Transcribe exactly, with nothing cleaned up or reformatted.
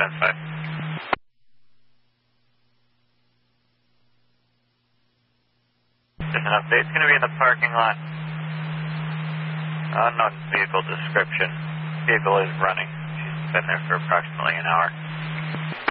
ten five. Just an update. It's going to be in the parking lot. Unknown vehicle description. Vehicle is running. She's been there for approximately an hour.